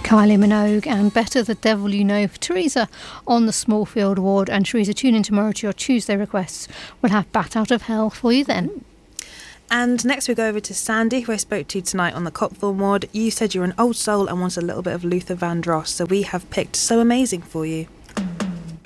Kylie Minogue and Better the Devil You Know for Teresa on the Smallfield Award. And Teresa, tune in tomorrow to your Tuesday requests. We'll have Bat Out of Hell for you then. And next we go over to Sandy, who I spoke to tonight on the Copthorne Ward. You said you're an old soul and want a little bit of Luther Vandross, so we have picked So Amazing for you.